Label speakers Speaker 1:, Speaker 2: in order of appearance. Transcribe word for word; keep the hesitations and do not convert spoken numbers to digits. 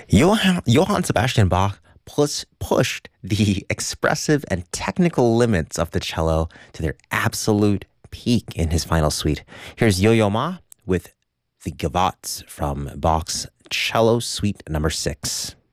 Speaker 1: Johann, Johann Sebastian Bach push, pushed the expressive and technical limits of the cello to their absolute peak in his final suite. Here's Yo-Yo Ma with the Gavotte from Bach's Cello Suite number six.